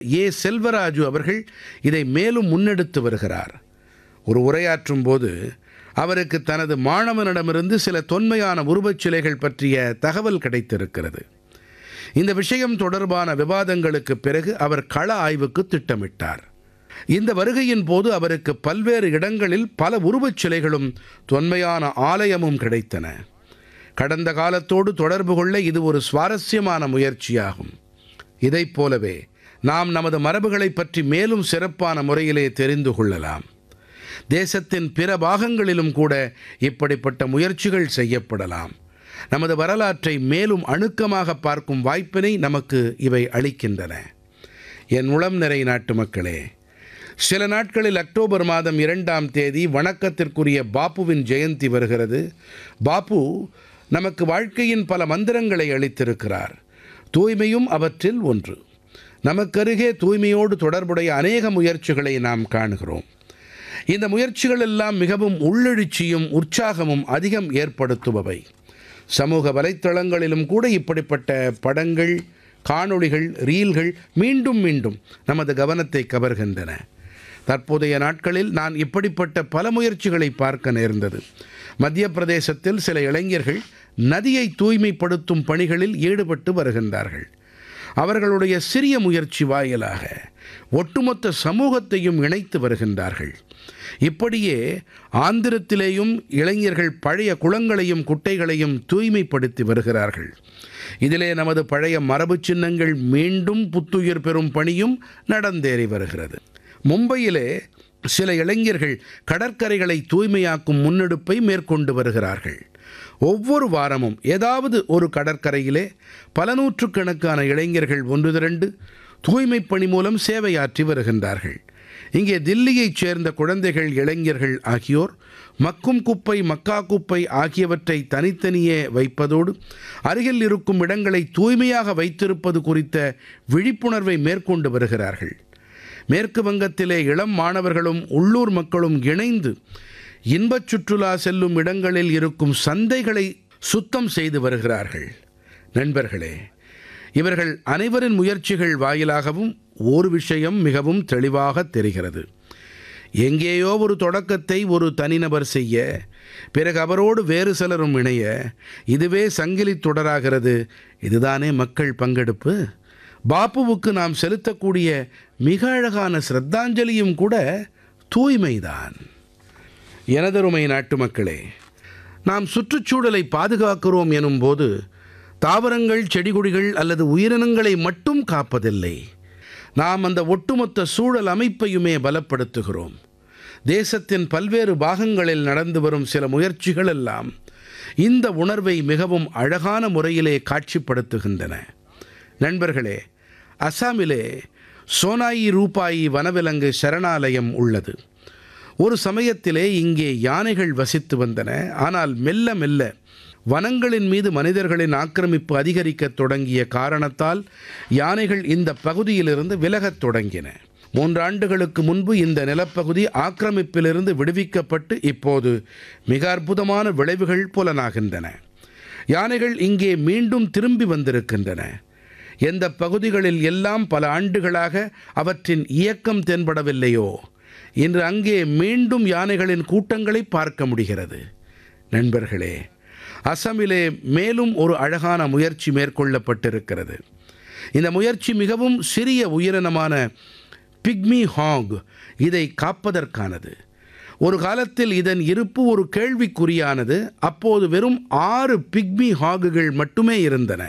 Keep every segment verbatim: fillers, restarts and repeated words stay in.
ஏ செல்வராஜு அவர்கள் இதை மேலும் முன்னெடுத்து வருகிறார். ஒரு உரையாற்றும் போது அவருக்கு தனது மாணவனிடமிருந்து சில தொன்மையான உருவச்சிலைகள் பற்றிய தகவல் கிடைத்திருக்கிறது. இந்த விஷயம் தொடர்பான விவாதங்களுக்கு பிறகு அவர் கள ஆய்வுக்கு திட்டமிட்டார். இந்த வருகையின் போது அவருக்கு பல்வேறு இடங்களில் பல உருவச்சிலைகளும் தொன்மையான ஆலயமும் கிடைத்தன. கடந்த காலத்தோடு தொடர்பு கொள்ள இது ஒரு சுவாரஸ்யமான முயற்சியாகும். இதைப் போலவே நாம் நமது மரபுகளை பற்றி மேலும் சிறப்பான முறையிலே தெரிந்து கொள்ளலாம். தேசத்தின் பிற பாகங்களிலும் கூட இப்படிப்பட்ட முயற்சிகள் செய்யப்படலாம். நமது வரலாற்றை மேலும் அணுக்கமாக பார்க்கும் வாய்ப்பினை நமக்கு இவை அளிக்கின்றன. என் உளம் நிறை நாட்டு மக்களே, சில நாட்களில் அக்டோபர் மாதம் இரண்டாம் தேதி வணக்கத்திற்குரிய பாப்புவின் ஜெயந்தி வருகிறது. பாப்பு நமக்கு வாழ்க்கையின் பல மந்திரங்களை அளித்திருக்கிறார். தூய்மையும் அவற்றில் ஒன்று. நமக்கருகே தூய்மையோடு தொடர்புடைய அநேக முயற்சிகளை நாம் காணுகிறோம். இந்த முயற்சிகள் எல்லாம் மிகவும் உள்ளெழுச்சியும் உற்சாகமும் அதிகம் ஏற்படுத்துபவை. சமூக வலைத்தளங்களிலும் கூட இப்படிப்பட்ட படங்கள், காணொளிகள், ரீல்கள் மீண்டும் மீண்டும் நமது கவனத்தை கவர்கின்றன. தற்போதைய நாட்களில் நான் இப்படிப்பட்ட பல முயற்சிகளை பார்க்க நேர்ந்தது. மத்திய பிரதேசத்தில் சில இளைஞர்கள் நதியை தூய்மைப்படுத்தும் பணிகளில் ஈடுபட்டு வருகின்றார்கள். அவர்களுடைய சிறிய முயற்சி வாயிலாக ஒட்டுமொத்த சமூகத்தையும் இணைத்து வருகின்றார்கள். இப்படியே ஆந்திரத்திலேயும் இளைஞர்கள் பழைய குளங்களையும் குட்டைகளையும் தூய்மைப்படுத்தி வருகிறார்கள். இதிலே நமது பழைய மரபு சின்னங்கள் மீண்டும் புத்துயிர் பெறும் பணியும் நடந்தேறி வருகிறது. மும்பையிலே சில இளைஞர்கள் கடற்கரைகளை தூய்மையாக்கும் முன்னெடுப்பை மேற்கொண்டு வருகிறார்கள். ஒவ்வொரு வாரமும் ஏதாவது ஒரு கடற்கரையிலே பல நூற்றுக்கணக்கான இளைஞர்கள் ஒன்று திரண்டு தூய்மைப் பணி மூலம் சேவையாற்றி வருகின்றார்கள். இங்கே தில்லியைச் சேர்ந்த குழந்தைகள், இளைஞர்கள் ஆகியோர் மக்கும் குப்பை, மக்கா குப்பை ஆகியவற்றை தனித்தனியே வைப்பதோடு அருகில் இருக்கும் இடங்களை தூய்மையாக வைத்திருப்பது குறித்த விழிப்புணர்வை மேற்கொண்டு வருகிறார்கள். மேற்கு வங்கத்திலே இளம் மாணவர்களும் உள்ளூர் மக்களும் இணைந்து இன்பச் சுற்றுலா செல்லும் இடங்களில் இருக்கும் சந்தைகளை சுத்தம் செய்து வருகிறார்கள். நண்பர்களே, இவர்கள் அனைவரின் முயற்சிகள் வாயிலாகவும் ஒரு விஷயம் மிகவும் தெளிவாக தெரிகிறது. எங்கேயோ ஒரு தொடக்கத்தை ஒரு தனிநபர் செய்ய, பிறகு அவரோடு வேறு சிலரும் இணைய, இதுவே சங்கிலி தொடராகிறது. இதுதானே மக்கள் பங்கெடுப்பு. பாப்புவுக்கு நாம் செலுத்தக்கூடிய மிக அழகான சிரத்தாஞ்சலியும் கூட தூய்மைதான். எனதருமை நாட்டு மக்களே, நாம் சுற்றுச்சூழலை பாதுகாக்கிறோம் எனும் போது தாவரங்கள், செடிகொடிகள் அல்லது உயிரினங்களை மட்டும் காப்பதில்லை, நாம் அந்த ஒட்டுமொத்த சூழல் அமைப்பையுமே பலப்படுத்துகிறோம். தேசத்தின் பல்வேறு பாகங்களில் நடந்து வரும் சில முயற்சிகள் எல்லாம் இந்த உணர்வை மிகவும் அழகான முறையிலே காட்சிப்படுத்துகின்றன. நண்பர்களே, அசாமிலே சோனாயி ரூபாயி வனவிலங்கு சரணாலயம் உள்ளது. ஒரு சமயத்திலே இங்கே யானைகள் வசித்து வந்தன. ஆனால் மெல்ல மெல்ல வனங்களின் மீது மனிதர்களின் ஆக்கிரமிப்பு அதிகரிக்கத் தொடங்கிய காரணத்தால் யானைகள் இந்த பகுதியிலிருந்து விலகத் தொடங்கின. மூன்றாண்டுகளுக்கு முன்பு இந்த நிலப்பகுதி ஆக்கிரமிப்பிலிருந்து விடுவிக்கப்பட்டு இப்போது மிக அற்புதமான விளைவுகள் புலனாகின்றன. யானைகள் இங்கே மீண்டும் திரும்பி வந்திருக்கின்றன. எந்த பகுதிகளில் எல்லாம் பல ஆண்டுகளாக அவற்றின் இயக்கம் தென்படவில்லையோ, இன்று அங்கே மீண்டும் யானைகளின் கூட்டங்களை பார்க்க முடிகிறது. நண்பர்களே, அசாமிலே மேலும் ஒரு அழகான முயற்சி மேற்கொள்ளப்பட்டிருக்கிறது. இந்த முயற்சி மிகவும் சிறிய உயிரினமான பிக்மி ஹாக் இதை காப்பதற்கானது. ஒரு காலத்தில் இதன் இருப்பு ஒரு கேள்விக்குறியானது. அப்போது வெறும் ஆறு பிக்மி ஹாகுகள் மட்டுமே இருந்தன.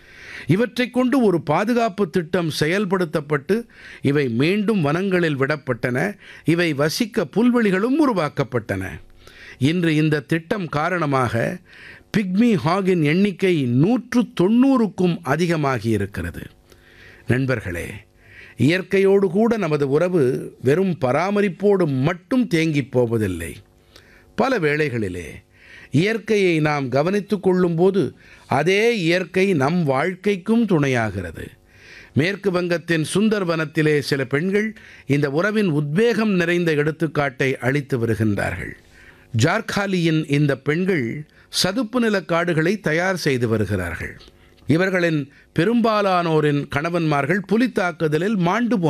இவற்றை கொண்டு ஒரு பாதுகாப்பு திட்டம் செயல்படுத்தப்பட்டு இவை மீண்டும் வனங்களில் விடப்பட்டன. இவை வசிக்க புல்வெளிகளும் உருவாக்கப்பட்டன. இன்று இந்த திட்டம் காரணமாக பிக்மி ஹாகின் எண்ணிக்கை நூற்று தொண்ணூறுக்கும் அதிகமாகி இருக்கிறது. நண்பர்களே, இயற்கையோடு கூட நமது உறவு வெறும் பராமரிப்போடு மட்டும் தேங்கிப் போவதில்லை. பல வேளைகளிலே இயற்கையை நாம் கவனித்து கொள்ளும்போது அதே இயற்கை நம் வாழ்க்கைக்கும் துணையாகிறது. மேற்கு வங்கத்தின் சுந்தர்வனத்திலே சில பெண்கள் இந்த உறவின் உத்வேகம் நிறைந்த எடுத்துக்காட்டை அளித்து வருகின்றார்கள். ஜார்காலியின் இந்த பெண்கள் சதுப்பு நில காடுகளை தயார் செய்து வருகிறார்கள். இவர்களின் பெரும்பாலானோரின் கணவன்மார்கள் புலித் தாக்குதலில் மாண்டு